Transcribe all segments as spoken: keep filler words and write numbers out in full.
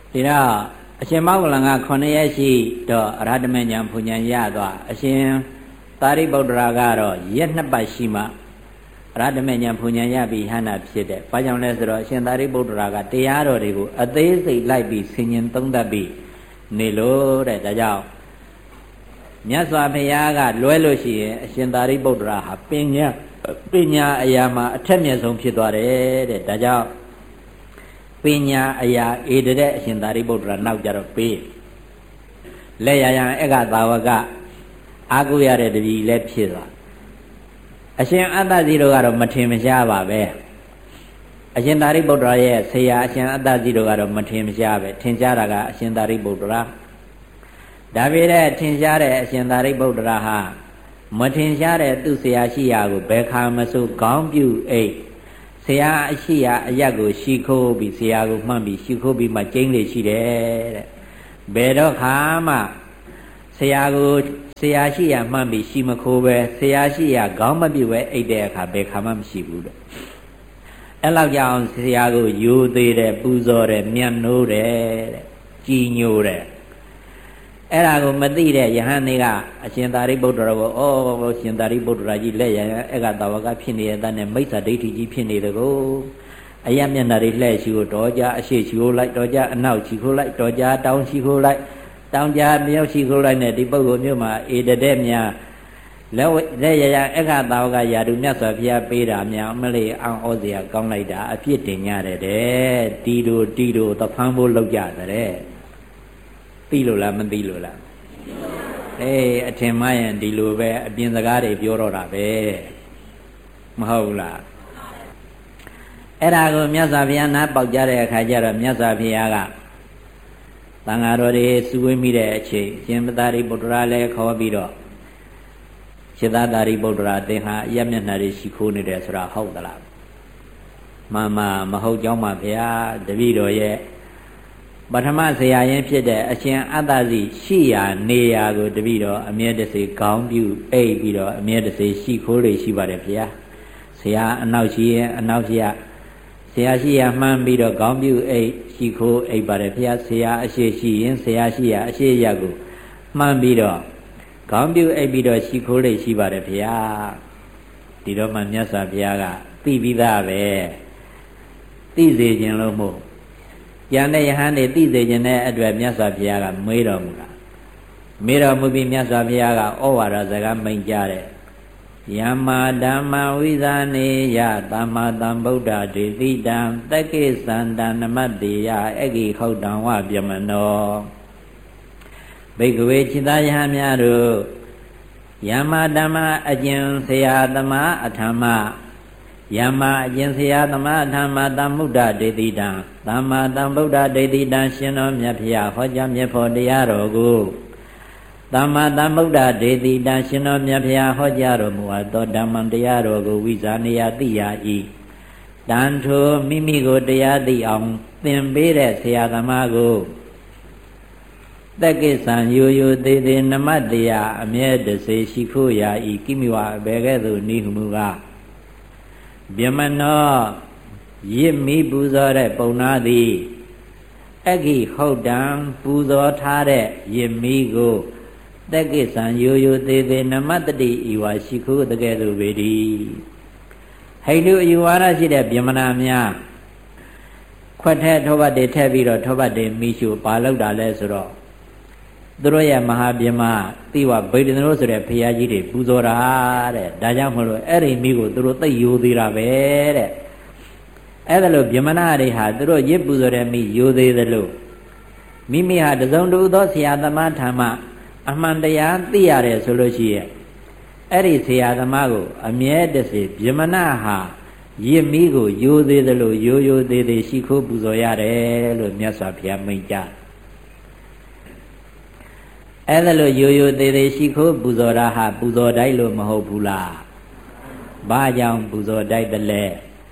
ဒီတော့အရှင်မောဂလန်ကခုနှစ်ရက်ရှိတော့အရဟတမေညာဘုံညာရသွားအရှင်သာရိပုတ္တရာကတော့ရက်နှစ်ပတ်ရှိမှအရဟတမေညာဘုံညာရပြီးဟန္တာဖြစ်တဲ့။ဘာကြောင့်လဲဆိုတော့အရှင်သာရိပုတ္တရာကတရားတော်တွေကိုအသေးစိတ်လိုက်ပြီးဆင်ញင်သုံးသပ်ပြီးနေလို့တဲ့ဒါကြောင့်မြတ်စွာဘုရားကလွဲလို့ရှိရင်အရှင်သာရိပုတ္တရာဟာပညာပညာအရာမှာအထက်မြတ်ဆုံးဖြစ်သွားတယ်တဲ့ဒါကြောင့်ပညာအရာဧတတဲ့အရှင်သာရိပုတ္တရာနောက်ကြတော့ပေးလက်ရရန်အက္ခသာဝကအာကုရတဲ့တပည့်လည်းဖြစ်သွားအရှင်အတ္တဇီတို့ကတော့မထင်မရှားပါပဲအရှင်သာရိပုတ္တရာရဲ့ဆရာအရှင်အတ္တဇီတို့ကတော့မထင်မရှားပဲထင်ရှားတာကအရှင်သာရိပုတ္တရာဒါပေမဲ့ထင်ရှားတဲ့အရှင်သာရိပုတ္တရာဟာမထင်ရှားတဲ့သူ့ဆရာရှိရာကိုဘယ်ခါမဆိုခေါင်းပြုအိတ်ဆရာအရှိရာအရက်ကိုရှီခိုးပြီးဆရာကိုမှန်ပြီးရှီခိုးပြီးမှကျင်းလေရှိတယ်တဲ့ဘယ်တော့ခါမှဆရာကိုဆရာရှိရာမှန်ပြီးရှီမခိုးပဲဆရာရှိရာခေါင်းမပြုတ်ပဲအိတ်တဲ့အခါဘယ်ခါမှမရှိဘူးတဲ့အဲ့လောက်ကြောင့်ဆရာကိုယူသေးတယ်ပူဇော်တယ်မြတ်နိုးတယ်တဲ့ကြည်ညိုတယ်အဲ့ဒါကိုမသိတဲ့ယဟန်တွေကအရှင်သာရိပုတ္တရာကိုဩရှင်သာရိပုတ္တရာကြီးလက်ရအက္ခသာဝကဖြစ်နေတဲ့တန်းနဲ့မိစ္ဆာဒိဋ္ဌိကြီးဖြစ်နေတယ်ကိုအယမျက်နှာတွေလှဲ့ရှိကိုတော်ကြအရှိရှိကိုလိုက်တော်ကြအနောက်ရှိကိုလိုက်တော်ကြတောင်းရှိကိုလိုက်တောင်းကြမြောက်ရှိကိုလိုက်နဲ့ဒီပုဂ္ဂိုလ်မျိုးမှာဧတတဲ့များလက်လက်ရရအက္ခသာဝကယာတုမြတ်စွာဘုရားပေးတာများအမလေးအောင်ဩစရာကောင်းလိုက်တာအပြစ်တင်ကြတယ်တဲ့တီတို့တီတို့သဖန်းဖို့လောက်ကြတဲ့သိလို့လားမသိလို့လားအေးအထင်မှရင်ဒီလိုပဲအပြင်စကားတွေပြောတော့တာပဲမဟုတ်လားအဲ့ဒါကိုမြတ်စွာဘုရားနားပေါက်ကြတဲ့အခါကျတော့မြတ်စွာဘုရားကသံဃာတော်တွေစုဝေးမိတဲ့အချိန်ရှင်သာရိပုတ္တရာလည်းခေါ်ပြီးတော့ရှင်သာရိပုတ္တရာသင်ဟာအယမျက်နှာတွေရှိခိုးနေတယ်ဆိုတာဟုတ်သလားမှန်မှမဟုတ်ကြောင်းပါဗျာတပည့်တော်ရဲ့ပထမဆရာရင်ဖြစ်တဲ့အရှင်အတ္တဇိရှိရာနေရာကိုတပည့်တော်အမြဲတစေခေါင်းပြုအိပ်ပြီးတော့အမြဲတစေရှိခိုးလေးရှိပါတယ်ဗျာဆရာအနောက်ရှိရင်အနောက်ရှိရဆရာရှိရမှန်းပြီးတော့ခေါင်းပြုအိပ်ရှိခိုးအိပ်ပါတယ်ဗျာဆရာအရှိရှိရင်ဆရာရှိရအရှိရကိုမှန်းပြီးတော့ခေါင်းပြုအိပ်ပြီးတော့ရှိခိုးလေးရှိပါတယ်ဗျာဒီတော့မှမြတ်စွာဘုရားကသိပြီးသားပဲသိစေခြင်းလို့မို့ယန္တဲ့ယဟန်တွေသိစေခြင်းတဲ့အတွက်မြတ်စွာဘုရားကမေးတော်မူတာမေးတော်မူပြီးမြတ်စွာဘုရားကဩဝါဒစကားမိန့်ကြားတဲ့ယမ္မာဓမ္မဝိဇာနေယသမ္မာသမ္ဗုဒ္ဓဒေတိတံတက္ကိသန္တနမတ္တိယအဂိခောတံဝပြမနောဘိက္ခဝေจิตာယဟန်များတို့ယမ္မာဓမ္မအကျင့်ဆရာသမားအထမ္မယမ္မာအကျင့်ဆရာသမားအထမ္မသမ္ဗုဒ္ဓဒေတိတံသမ္မာသမ္ဗုဒ္ဓဒေတိတံရှင်တော်မြတ်ဖျားဟောကြားမြတ်ဖို့တရားတော်ကိုသမ္မာသမ္ဗုဒ္ဓဒေတိတံရှင်တော်မြတ်ဖျားဟောကြားတော်မူအပ်သောဓမ္မတရားတော်ကိုဝိဇာနေယသိရ၏တန်ထိုမိမိကိုတရားသိအောင်သင်ပေးတဲ့ဆရာသမားကိုတက္ကိသံယိုယိုသေးသေးနမတ္တယအမြဲတစေရှိခိုးရာဤကိမိဝဘယ်ကဲ့သို့နိဟုမူကားဗျမနောရစ်မိပူဇော်တဲ့ပုံနာသည်အဂိဟုတ်တံပူဇော်ထားတဲ့ရစ်မိကိုတက္ကိသံယိုယိုသေးသေးနမတ္တိဤဝါရှိခိုးတကဲ့သို့ပေသည်ဟိန္ဒူအယူဝါဒရှိတဲ့ဗျမနာများခွက်ထဲထောပတ်တွေထည့်ပြီးတော့ထောပတ်တွေမိရှုပါလောက်တာလဲဆိုတော့သူတို့ရဲ့မဟာဗျမတိဝဗေဒနလို့ဆိုတဲ့ဘုရားကြီးတွေပူဇော်တာတဲ့ဒါကြောင့်မလို့အဲ့ဒီမိကိုသူတို့သိယိုသေးတာပဲတဲ့အဲ့ဒါလို့ဗျမနာတွေဟာသူတို့ရစ်ပူဇော်တဲ့မိယိုသေးသလိုမိမိဟာတစုံတူသောဆရာသမားထာမအမှန်တရားသိရတယ်ဆိုလို့ရှိရဲ့အဲ့ဒီဆရာသမားကိုအမြဲတစေဗျမနာဟာရစ်မိကိုယိုသေးသလိုယိုယိုသေးသေးရှိခိုးပူဇော်ရတယ်လို့မြတ်စွာဘုရားမိန့်ကြားအဲ့ဒါလို့ရိုးရိုးသေးသေးရှိခိုးပူဇော်တာဟာပူဇော်တိုက်လို့မဟုတ်ဘူးလားဘာကြောင့်ပူဇော်တိုက်တယ်လဲ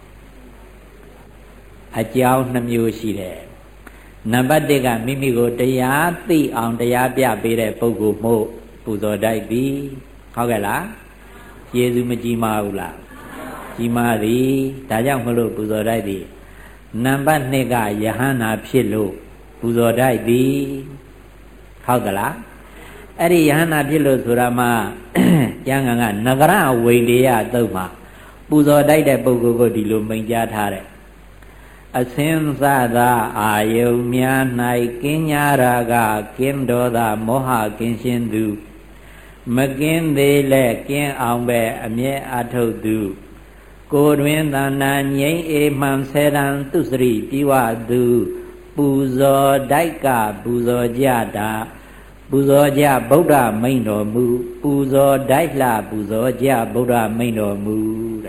အကြောင်းနှမျိုးရှိတယ်နံပါတ်တစ်ကမိမိကိုတရားသိအောင်တရားပြပေးတဲ့ပုဂ္ဂိုလ်မို့ပူဇော်တိုက်ပြီဟုတ်ကဲ့လားကျေးဇူးမကြီးမားဘူးလားကြီးမားသည်ဒါကြောင့်မလို့ပူဇော်တိုက်သည်နံပါတ်နှစ်ကယဟန္တာဖြစ်လို့ပူဇော်တိုက်သည်ဟုတ်သလားအဲ့ဒီယဟနာဖြစ်လို့ဆိုတာမှကျမ်းဂန်ကနဂရဝိန္ဒယသုတ်မှာပူဇော်တိုက်တဲ့ပုဂ္ဂိုလ်ကိုဒီလိုမိန့်ကြားထားတယ်အစင်းစသာအာယုံများ၌ကင်းညာရာကကင်းတော်သာမောဟကင်းရှင်းသူမကင်းသေးလဲကင်းအောင်ပဲအမြဲအထုတ်သူကိုယ်တွင်သဏ္ဍာန်ငြိမ်းအေမှန်ဆဲရန်သူစရိပြီးဝသူပူဇော်တိုက်ကပူဇော်ကြတာပူဇော်ကြဗုဒ္ဓမိန့်တော်မူပူဇော်တိုက်လှပူဇော်ကြဗုဒ္ဓမိန့်တော်မူ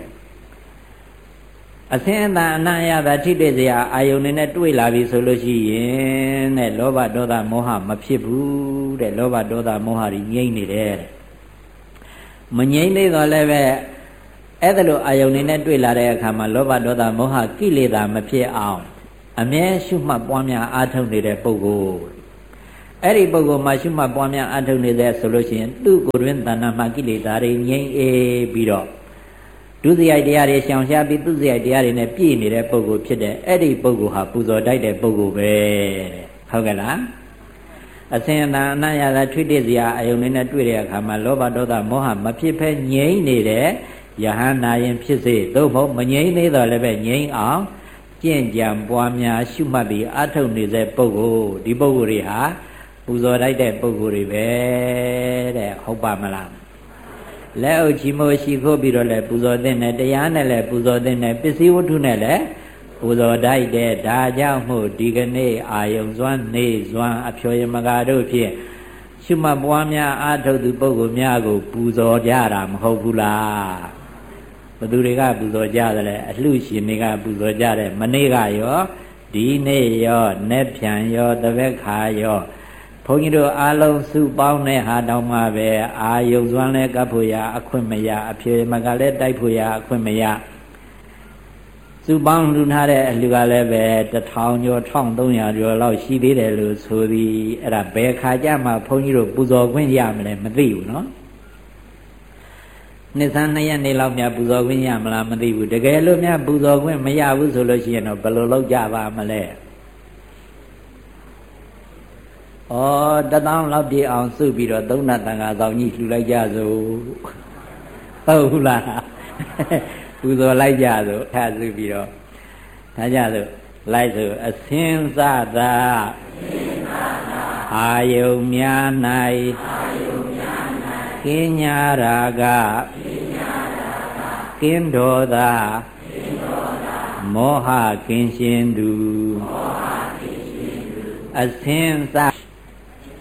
တဲ့အစင်းအသာအနံ့ရတာထိတဲ့စရာအာယုန်နဲ့တွေ့လာပြီဆိုလို့ရှိရင်တဲ့လောဘဒေါသမောဟမဖြစ်ဘူးတဲ့လောဘဒေါသမောဟတွေငြိမ့်နေတယ်တဲ့မငြိမ့်သေးတော့လည်းပဲအဲ့ဒါလိုအာယုန်နဲ့တွေ့လာတဲ့အခါမှာလောဘဒေါသမောဟကိလေသာမဖြစ်အောင်အမြဲရှုမှတ်ပွားများအားထုတ်နေတဲ့ပုဂ္ဂိုလ်အဲ့ဒီပုဂ္ဂိုလ်မှာရှုမှတ်ပွားများအားထုတ်နေတဲ့ဆိုလို့ရှိရင်သူ့ကိုယ်တွင်တဏ္ဍာမှာကိလေသာတွေငြိမ့်အေးပြီးတော့ဒုစရိုက်တရားတွေရှောင်ရှားပြီးသူစရိုက်တရားတွေနဲ့ပြည့်နေတဲ့ပုဂ္ဂိုလ်ဖြစ်တဲ့အဲ့ဒီပုဂ္ဂိုလ်ဟာပူဇော်တိုက်တဲ့ပုဂ္ဂိုလ်ပဲဟုတ်ကဲ့လားအစင်အတန်အနံ့ရတာထွေးတဲ့စရာအယုံနဲ့တွေ့တဲ့အခါမှာလောဘဒေါသမောဟမဖြစ်ဖဲငြိမ့်နေတဲ့ယဟန္တာရင်ဖြစ်စေသို့မဟုတ်မငြိမ့်သေးတော့လည်းပဲငြိမ့်အောင်ကျင့်ကြံပွားများရှုမှတ်ပြီးအထုတ်နေတဲ့ပုဂ္ဂိုလ်ဒီပုဂ္ဂိုလ်တွေဟာပူဇော်တိုက်တဲ့ပုဂ္ဂိုလ်တွေပဲတဲ့ဟုတ်ပါမလားလက်အုပ်ချီမိုးရှိခိုးပြီးတော့လည်းပူဇော်တဲ့နဲ့တရားနဲ့လည်းပူဇော်တဲ့နဲ့ပစ္စည်းဝတ္ထုနဲ့လည်းပူဇော်တိုက်တဲ့ဒါကြောင့်မို့ဒီကနေ့အာယုံစွမ်းနေစွမ်းအဖျော်ယမကာတို့ဖြင့်ရှုမှတ်ပွားများအားထုတ်သူပုဂ္ဂိုလ်များကိုပူဇော်ကြတာမဟုတ်ဘူးလားဘသူတွေကပူဇော်ကြတယ်လဲအလှရှင်တွေကပူဇော်ကြတယ်မနေ့ကရောဒီနေ့ရောနက်ဖြန်ရောတပည့်ခါရောဘုန်းကြီးတို့အားလုံးစုပေါင်းတဲ့ဟာတောင်မှပဲအာယုံစွမ်းလဲကပ်ဖို့ရအခွင့်မရအဖြေမကလည်းတိုက်ဖို့ရအခွင့်မရစုပေါင်းလူထားတဲ့အလှကလည်းပဲတထောင်ကျော်တစ်ထောင်သုံးရာကျော်လောက်ရှိသေးတယ်လို့ဆိုသည်အဲ့ဒါဘယ်ခါကြမှာဘုန်းကြီးတို့ပူဇော်ခွင့်ရမလဲမသိဘူးနော်နှစ်ဆန်းနှစ်ရက်နေလောက်များပူဇော်ခွင့်ရမလားမသိဘူးတကယ်လို့များပူဇော်ခွင့်မရဘူးဆိုလို့ရှိရင်တော့ဘယ်လိုလုပ်ကြပါမလဲဩတသောင်းလောက်ပြည့်အောင်စုပြီးတော့သုံးနာတန်ခါဆောင်ကြီးလှူလိုက်ကြစို့ဟုတ်လားပူဇော်လိုက်ကြစို့ထားစုပြီးတော့ထားကြစို့လိုက်စို့အစင်းစသာအာယုံများ၌ကင်းညာရာကကင်းတော်သာမောဟကင်းရှင်းသူအစင်းစ